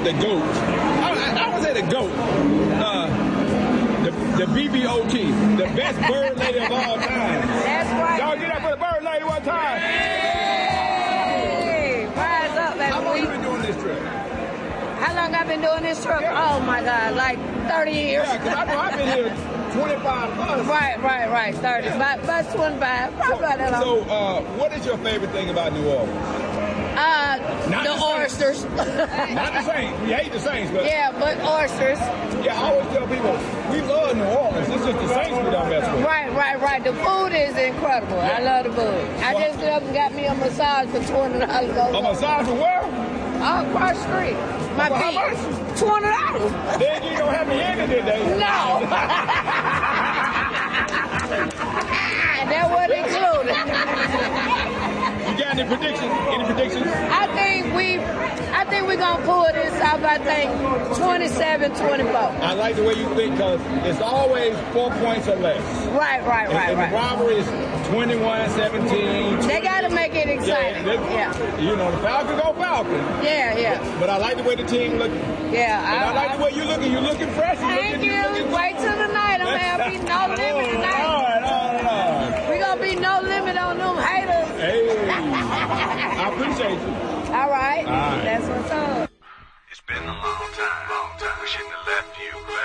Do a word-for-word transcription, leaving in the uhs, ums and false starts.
the GOAT. I, I, I would say the GOAT. Uh, the, the B B O T, the best bird lady of all time. That's right. Y'all get up for the bird lady one time. Hey, rise up, baby. How long you been doing this trip? How long I been doing this trip? Yeah. Oh my God, like thirty years. Yeah, because I know I've been here twenty-five plus. Right, right, right, thirty. Yeah. About, about twenty-five, probably about that long. So, uh, what is your favorite thing about New Orleans? Uh, Not the, the oysters. Not the Saints. We hate the Saints, but Yeah, but oysters. yeah, I always tell people we love New Orleans. It's just the Saints we don't mess with. Right, right, right. The food is incredible. I love the food. I Well- just up and got me a massage for twenty dollars. A massage for where? All across the street. My For how feet. much? Twenty dollars. Then you don't have me ended today. No. That wasn't included. You got any predictions? Any predictions? I think we, I think we're gonna pull this off. I think twenty-seven, twenty-four. I like the way you think because it's always four points or less. Right, right, And, right, and right. the rivalry is twenty-one seventeen. They gotta make it exciting. they- Yeah, You know, the Falcons go Falcons. yeah, yeah, But I like the way the team looking. yeah. And I, like the way you're looking. You're looking fresh. You're Thank looking, you. you're looking Wait till the night. I'm gonna be no limit All tonight. right, all right. We gonna be no limit on them haters. Hey, I appreciate you. All right. All right. That's what's up. It's been a long time, long time. I shouldn't have left you.